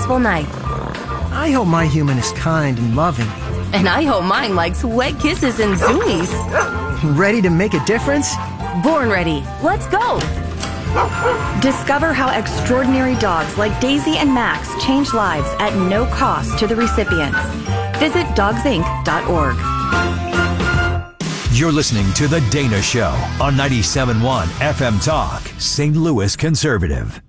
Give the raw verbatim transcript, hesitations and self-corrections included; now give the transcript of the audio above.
peaceful night. I hope my human is kind and loving. And I hope mine likes wet kisses and zoomies. Ready to make a difference? Born ready. Let's go. Discover how extraordinary dogs like Daisy and Max change lives at no cost to the recipients. Visit dogs inc dot org. You're listening to The Dana Show on ninety-seven point one F M Talk, Saint Louis Conservative.